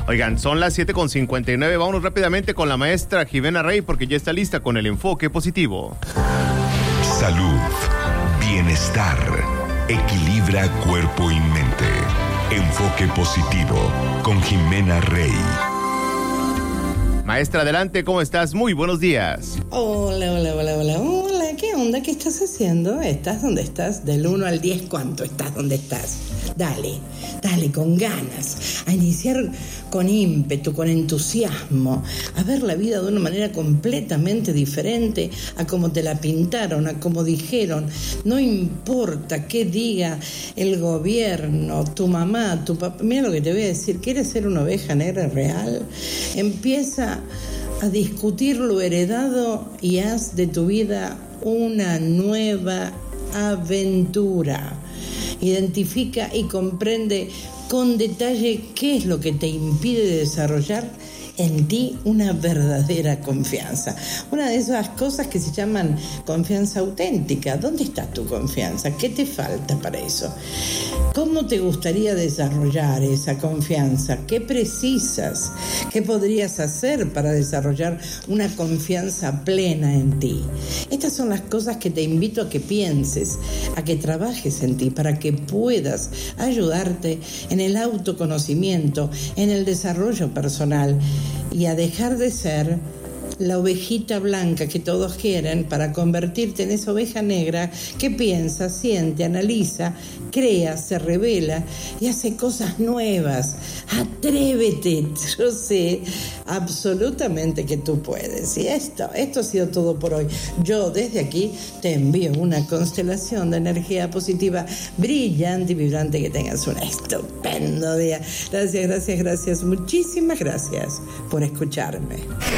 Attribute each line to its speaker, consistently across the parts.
Speaker 1: Oigan, son las 7:59. Vámonos rápidamente con la maestra Jimena Rey porque ya está lista con el enfoque positivo.
Speaker 2: Salud, bienestar, equilibra cuerpo y mente. Enfoque positivo con Jimena Rey.
Speaker 1: Maestra, adelante, ¿cómo estás? Muy buenos días.
Speaker 3: Hola, ¿qué onda? ¿Qué estás haciendo? ¿Estás donde estás? Del 1 al 10, ¿cuánto estás donde estás? Dale, con ganas, a iniciar con ímpetu, con entusiasmo, a ver la vida de una manera completamente diferente a como te la pintaron, a como dijeron. No importa qué diga el gobierno, tu mamá, tu papá. Mira lo que te voy a decir, ¿quieres ser una oveja negra real? Empieza a discutir lo heredado y haz de tu vida una nueva aventura. Identifica y comprende con detalle qué es lo que te impide desarrollar en ti una verdadera confianza. Una de esas cosas que se llaman confianza auténtica. ¿Dónde está tu confianza? ¿Qué te falta para eso? ¿Cómo te gustaría desarrollar esa confianza? ¿Qué precisas? ¿Qué podrías hacer para desarrollar una confianza plena en ti? Estas son las cosas que te invito a que pienses, a que trabajes en ti, para que puedas ayudarte en el autoconocimiento, en el desarrollo personal y a dejar de ser la ovejita blanca que todos quieren para convertirte en esa oveja negra que piensa, siente, analiza, crea, se revela y hace cosas nuevas. Atrévete, yo sé absolutamente que tú puedes. Y esto ha sido todo por hoy. Yo desde aquí te envío una constelación de energía positiva brillante y vibrante. Que tengas un estupendo día. Gracias, muchísimas gracias por escucharme.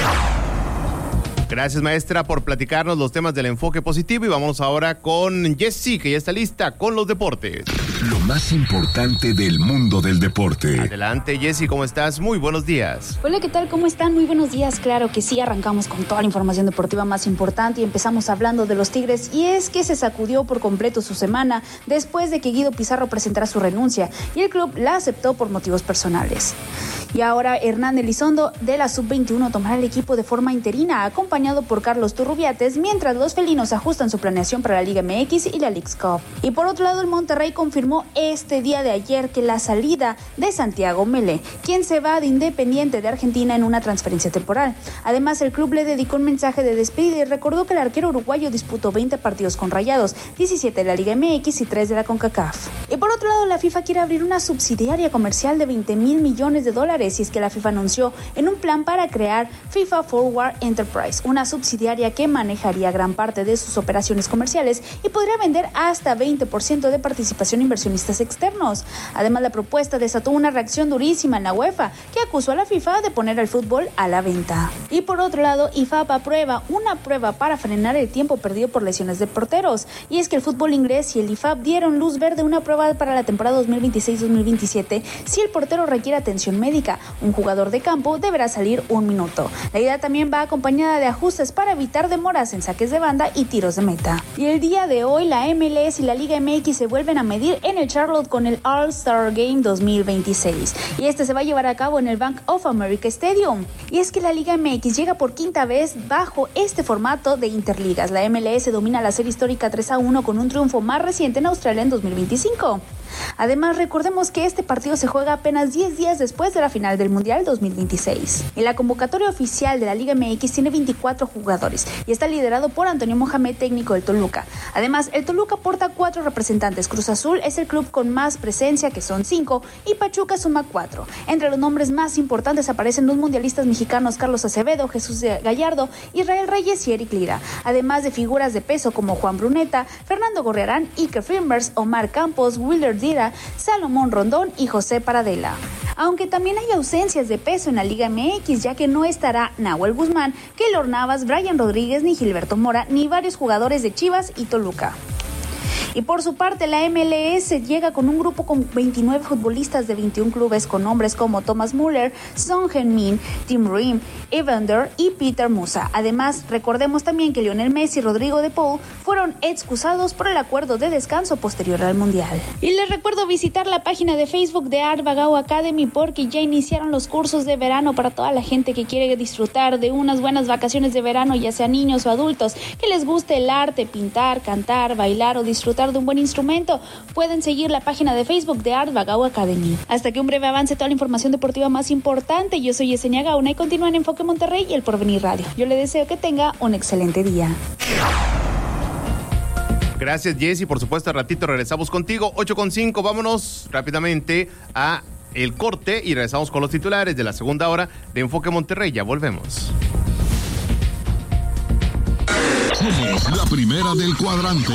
Speaker 1: Gracias, maestra, por platicarnos los temas del enfoque positivo. Y vamos ahora con Jessie, que ya está lista con los deportes.
Speaker 2: Lo más importante del mundo del deporte.
Speaker 1: Adelante, Jessie, ¿cómo estás? Muy buenos días.
Speaker 4: Hola, ¿qué tal? ¿Cómo están? Muy buenos días. Claro que sí, arrancamos con toda la información deportiva más importante y empezamos hablando de los Tigres. Y es que se sacudió por completo su semana después de que Guido Pizarro presentara su renuncia y el club la aceptó por motivos personales. Y ahora Hernán Elizondo de la Sub-21 tomará el equipo de forma interina, acompañado por Carlos Turrubiates, mientras los felinos ajustan su planeación para la Liga MX y la Leagues Cup. Y por otro lado, el Monterrey confirmó este día de ayer que la salida de Santiago Mele, quien se va de Independiente de Argentina en una transferencia temporal. Además, el club le dedicó un mensaje de despedida y recordó que el arquero uruguayo disputó 20 partidos con Rayados, 17 de la Liga MX y 3 de la CONCACAF. Y por otro lado, la FIFA quiere abrir una subsidiaria comercial de $20 mil millones, y es que la FIFA anunció en un plan para crear FIFA Forward Enterprise, una subsidiaria que manejaría gran parte de sus operaciones comerciales y podría vender hasta 20% de participación a inversionistas externos. Además, la propuesta desató una reacción durísima en la UEFA, que acusó a la FIFA de poner el fútbol a la venta. Y por otro lado, IFAB aprueba una prueba para frenar el tiempo perdido por lesiones de porteros. Y es que el fútbol inglés y el IFAB dieron luz verde a una prueba para la temporada 2026-2027 si el portero requiere atención médica. Un jugador de campo deberá salir 1 minuto. La idea también va acompañada de ajustes para evitar demoras en saques de banda y tiros de meta. Y el día de hoy la MLS y la Liga MX se vuelven a medir en el Charlotte con el All-Star Game 2026. Y este se va a llevar a cabo en el Bank of America Stadium. Y es que la Liga MX llega por quinta vez bajo este formato de interligas. La MLS domina la serie histórica 3-1 con un triunfo más reciente en Australia en 2025. Además, recordemos que este partido se juega apenas 10 días después de la final del Mundial 2026. En la convocatoria oficial de la Liga MX tiene 24 jugadores y está liderado por Antonio Mohamed, técnico del Toluca. Además, el Toluca porta 4 representantes. Cruz Azul es el club con más presencia, que son 5, y Pachuca suma 4. Entre los nombres más importantes aparecen los mundialistas mexicanos Carlos Acevedo, Jesús Gallardo, Israel Reyes y Eric Lira, además de figuras de peso como Juan Bruneta, Fernando Gorriarán, Iker Fimbers, Omar Campos, Willard Dira, Salomón Rondón y José Paradela. Aunque también hay ausencias de peso en la Liga MX, ya que no estará Nahuel Guzmán, Keylor Navas, Brian Rodríguez, ni Gilberto Mora, ni varios jugadores de Chivas y Toluca. Y por su parte, la MLS llega con un grupo con 29 futbolistas de 21 clubes con nombres como Thomas Müller, Son Heung-min, Tim Ream, Evander y Peter Musa. Además, recordemos también que Lionel Messi y Rodrigo de Paul fueron excusados por el acuerdo de descanso posterior al Mundial. Y les recuerdo visitar la página de Facebook de Art Bagao Academy porque ya iniciaron los cursos de verano para toda la gente que quiere disfrutar de unas buenas vacaciones de verano, ya sea niños o adultos, que les guste el arte, pintar, cantar, bailar o disfrutar de un buen instrumento. Pueden seguir la página de Facebook de Art Bagao Academy. Hasta que un breve avance toda la información deportiva más importante. Yo soy Yesenia Gauna y continúan en Enfoque Monterrey y El Porvenir Radio. Yo le deseo que tenga un excelente día.
Speaker 1: Gracias, Jessy. Por supuesto, al ratito regresamos contigo. 8:05. Vámonos rápidamente a el corte y regresamos con los titulares de la segunda hora de Enfoque Monterrey. Ya volvemos.
Speaker 2: Somos la primera del cuadrante.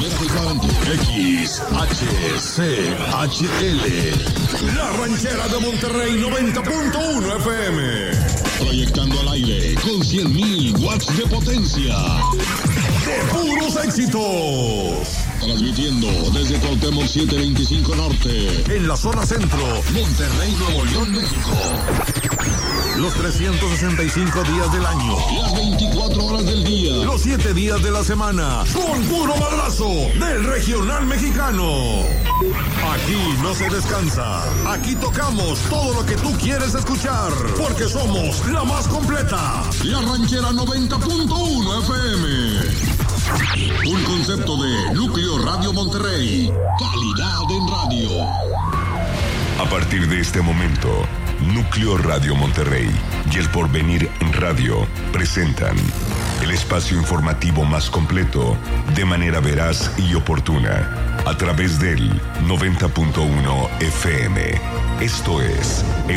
Speaker 2: XHCHL. La ranchera de Monterrey 90.1 FM. Proyectando al aire con 100,000 watts de potencia. De puros éxitos. Transmitiendo desde Cuauhtémoc 725 Norte. En la zona centro. Monterrey, Nuevo León, México. Los 365 días del año. Las 24 horas del día. Los 7 días de la semana. Con puro madrazo del regional mexicano. Aquí no se descansa. Aquí tocamos todo lo que tú quieres escuchar. Porque somos la más completa. La ranchera 90.1 FM. Un concepto de Núcleo Radio Monterrey. Calidad en radio. A partir de este momento, Núcleo Radio Monterrey y El Porvenir Radio presentan el espacio informativo más completo, de manera veraz y oportuna, a través del 90.1 FM. Esto es